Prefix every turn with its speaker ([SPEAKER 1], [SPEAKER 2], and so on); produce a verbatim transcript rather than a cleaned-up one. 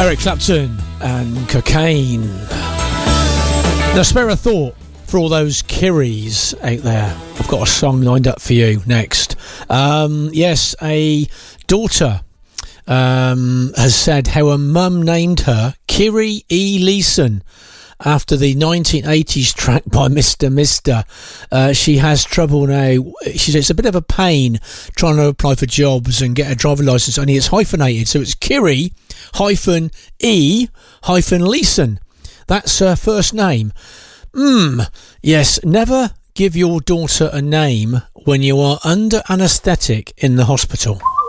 [SPEAKER 1] Eric Clapton and Cocaine. Now, spare a thought for all those Kiris out there. I've got a song lined up for you next. Um, yes, a daughter um, has said how her mum named her Kiri E. Leeson after the nineteen eighties track by Mister Mister. Uh, she has trouble now. She said it's a bit of a pain trying to apply for jobs and get a driving licence, only it's hyphenated. So it's Kiri hyphen E hyphen Leeson. That's her first name. Hmm. Yes, never give your daughter a name when you are under anaesthetic in the hospital.